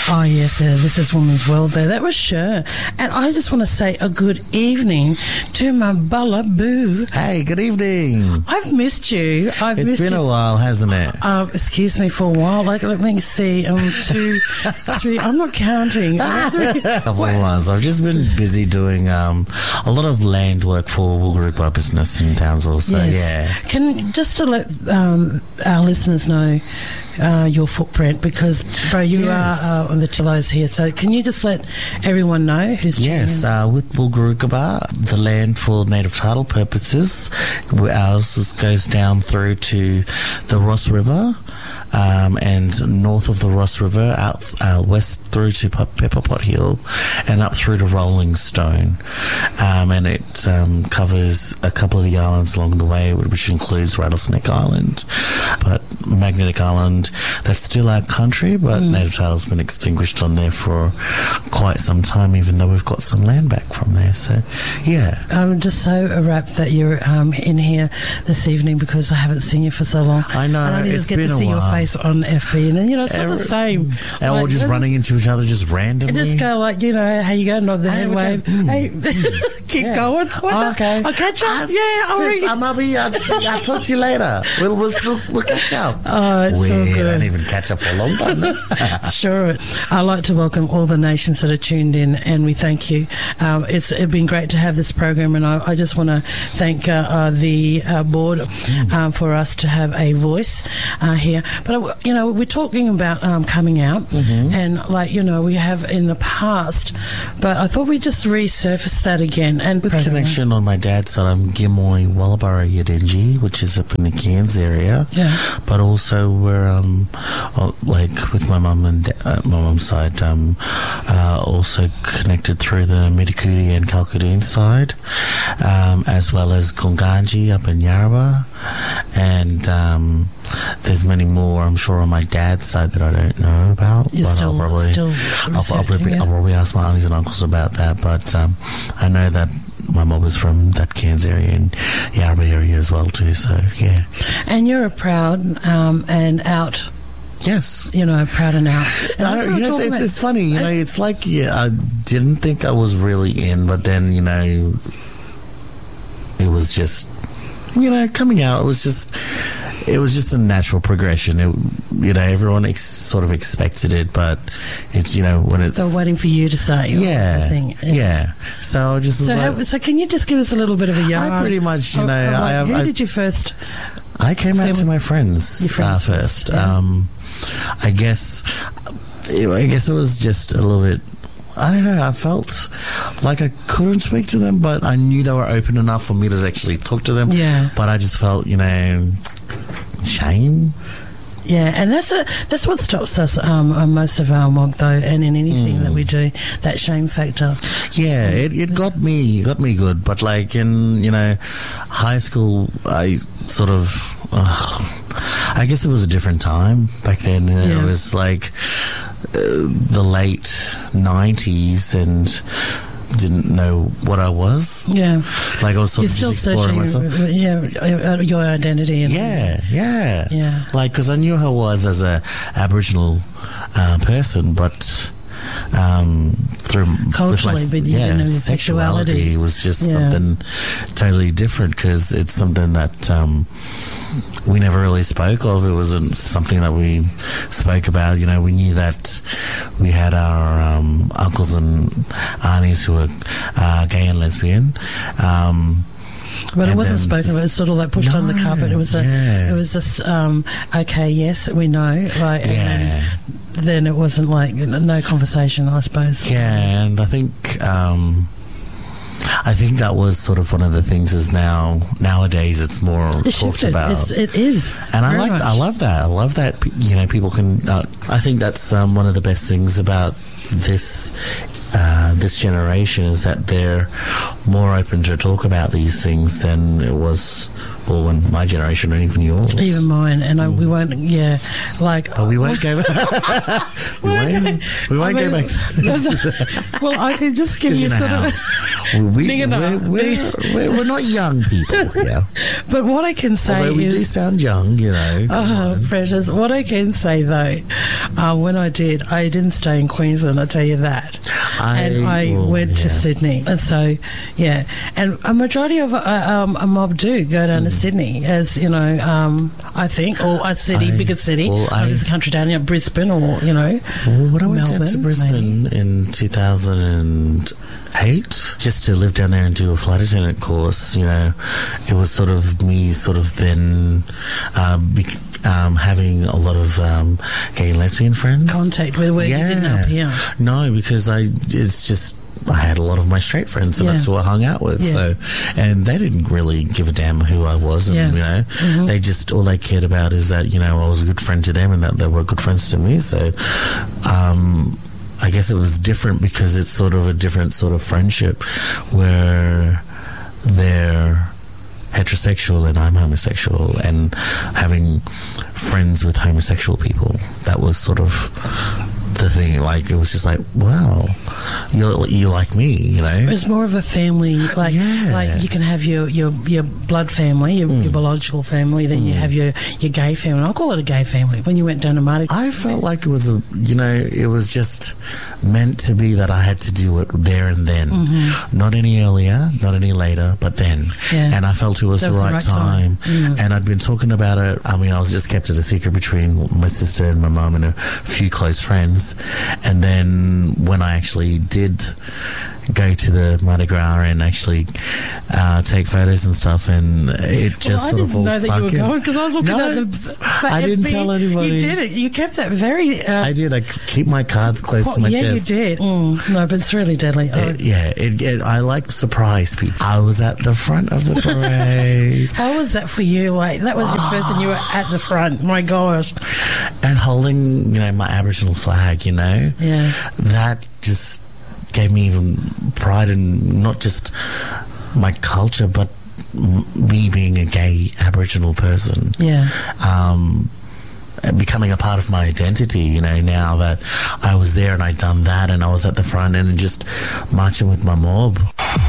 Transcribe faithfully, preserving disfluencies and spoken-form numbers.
Oh, yes, uh, this is Women's World there. That was Cher. And I just want to say a good evening to my Bella Boo. Hey, good evening. I've missed you. I've it's missed been you. a while, hasn't it? Uh, excuse me for a while. Like, let me see. Um, two, three. I'm not counting. A couple of months. I've just been busy doing um, a lot of land work for Woolgroup Business in Townsville. So, yes. yeah. Can just to let um, our listeners know uh, your footprint, because, bro, you Yes. are uh, on the Chillos here. So, can you just let everyone know who's Yes, tuning in? uh, with Woolgoorooba, the land for native title purposes, ours is- goes down through to the Ross River, um, and north of the Ross River, out uh, west through to Pe- Pepper Pot Hill, and up through to Rolling Stone. Um, and it um, covers a couple of the islands along the way, which includes Rattlesnake Island, but Magnetic Island, that's still our country, but Mm. native title's been extinguished on there for quite some time, even though we've got some land back from there. So, yeah. I'm just so rapt that you're um, in here this evening, because I haven't seen you for so long. I know, And I only it's just get been to a see your while. face on F B, and you know, it's not the Every- same. And all Like, just doesn't- running into each other just randomly. And just go like, you know, how you go, nod the Hey, head what's wave. up? Mm. Hey, keep Yeah. going. What Oh, the- okay. I'll catch up. Ah, yeah, I'll sis, ring you. I'm Abby. I'll, I'll talk to you later. We'll, we'll, we'll, we'll catch up. Oh, it's we so good. don't even catch up for a long time. no? Sure. I'd like to welcome all the nations that are tuned in, and we thank you. Um, it's, it's been great to have this program, and I, I just want to thank uh, uh, the uh, board um, for us to have a voice uh, here. But, uh, you know, we're talking about um, coming out, Mm-hmm. and, like, you know, we have in the past, but I thought we'd just resurface that again. And With connection on my dad's side, I'm Gimoy Wallabara Yadenji, which is up in the Cairns area. Yeah. But also we're um, uh, like with my mum and da- uh, my mum's side, um, uh, also connected through the Mitikudi and Kalkadoon side, um, as well as Gunganji up in Yarrabah, and um, there's many more, I'm sure, on my dad's side that I don't know about. You're but still- I'll probably, still I'll, I'll, researching probably, it. I'll probably ask my aunties and uncles about that. But um, I know that my mum is from that Cairns area and Yarrabah area as well too. So yeah, And you're a proud um, and out, yes. you know, proud and out. And I that's don't, what you I'm know, it's, talking it's, about. it's funny, you know, it's like, yeah, I didn't think I was really in, but then, you know, it was just, you know, coming out, it was just, it was just a natural progression. It, you know, everyone ex- sort of expected it, but it's, you know, when it's... They're waiting for you to say. Yeah, I think. yeah. So I just was So, like... how, so can you just give us a little bit of a yarn? I pretty much, you of- know, of like, I have... who I, did you first? I came out Family- to my friends, Your friends uh, first, first. yeah. Um, I guess, I guess it was just a little bit. I don't know. I felt like I couldn't speak to them, but I knew they were open enough for me to actually talk to them. Yeah. But I just felt, you know, shame. Yeah, and that's a, that's what stops us um, on most of our mob, though, and in anything Mm. that we do, that shame factor. Yeah, it, it got me, it got me good. But like in, you know, high school, I sort of, uh, I guess it was a different time back then. You know, Yeah. It was like uh, the late nineties, and didn't know what I was. Yeah, Like I was sort you're of still just exploring searching. myself. Yeah, uh, your identity. And, Yeah, yeah, Yeah. Like, because I knew who I was as a Aboriginal uh, person, but um, through Culturally, with but you yeah, didn't know your sexuality sexuality. was just Yeah. something totally different, because it's something that um, we never really spoke of. It wasn't something that we spoke about. You know, we knew that we had our um, uncles and aunties who were uh, gay and lesbian. Um, But it And wasn't then- spoken. It was sort of like pushed on the No, carpet. It was a, yeah. it was just um, okay. Yes, we know. Like, and yeah. then, then it wasn't like no conversation, I suppose. Yeah, and I think um, I think that was sort of one of the things. Is now nowadays it's more It talked shifted. about, It's, it is, and I very like much. I love that. I love that. pe- You know, people can. Uh, I think that's um, one of the best things about this uh, this generation, is that they're more open to talk about these things than it was people in my generation, and even yours. Even mine, and I, we won't, yeah, like... But we won't go back. we won't, we won't I mean, go back. Well, I can just give you sort of... We, we're, we're, we're, we're not young people here. But what I can say Although we is... we do sound young, you know. Oh, precious. What I can say, though, uh, when I did, I didn't stay in Queensland, I'll tell you that. I, and I well, went yeah. to Sydney. And so, yeah. And a majority of uh, um, a mob do go down mm. to Sydney, as, you know, um, I think, or a city, I, bigger city. Well, I, there's a country down here, Brisbane, or, you know, well, when I went Melbourne, down to Brisbane maybe. in two thousand eight, just to live down there and do a flight attendant course, you know, it was sort of me sort of then um, be, um, having a lot of um, gay and lesbian friends. Contact with where yeah. you didn't up here. No, because I it's just I had a lot of my straight friends, and yeah. that's who I hung out with. Yes. So, and they didn't really give a damn who I was, and yeah. you know, mm-hmm. they just all they cared about is that, you know, I was a good friend to them, and that they were good friends to me. So, um, I guess it was different because it's sort of a different sort of friendship where they're heterosexual and I'm homosexual, and having friends with homosexual people, that was sort of the thing. Like, it was just like, wow, you're you like me, you know. It was more of a family, like yeah. like you can have your your, your blood family, your, mm. your biological family, then mm. you have your, your gay family. I'll call it a gay family. When you went down to Mardi, I felt like it was a, you know, it was just meant to be that I had to do it there and then, mm-hmm. not any earlier, not any later, but then. Yeah. And I felt it was, the, was right the right time. time. Mm. And I'd been talking about it. I mean, I was just kept it a secret between my sister and my mum and a few close friends. And then when I actually did go to the Mardi Gras and actually uh, take photos and stuff, and it just well, sort of all sunk in. I didn't know that you were going, because I was looking no, at the, the I didn't F B. tell anybody. You did it. You kept that very... Uh, I did. I keep my cards close well, to my yeah, chest. Yeah, you did. Mm, no, but it's really deadly. Oh. It, yeah, it, it, I like surprise people. I was at the front of the parade. How was that for you? Like, that was your first and you were at the front. My gosh. And holding, you know, my Aboriginal flag, you know. Yeah. That just gave me even pride in not just my culture, but m- me being a gay Aboriginal person. Yeah. Um, becoming a part of my identity, you know, now that I was there and I'd done that and I was at the front and just marching with my mob.